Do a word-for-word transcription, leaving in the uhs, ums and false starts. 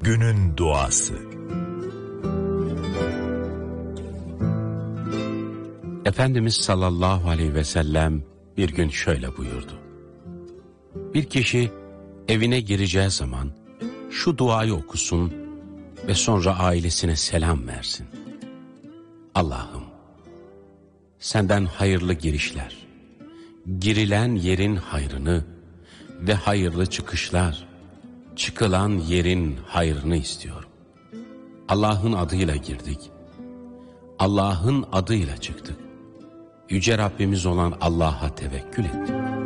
Günün duası. Efendimiz sallallahu aleyhi ve sellem bir gün şöyle buyurdu: bir kişi evine gireceği zaman şu duayı okusun ve sonra ailesine selam versin. Allah'ım, senden hayırlı girişler, girilen yerin hayrını ve hayırlı çıkışlar, çıkılan yerin hayrını istiyorum. Allah'ın adıyla girdik, Allah'ın adıyla çıktık. Yüce Rabbimiz olan Allah'a tevekkül ettik.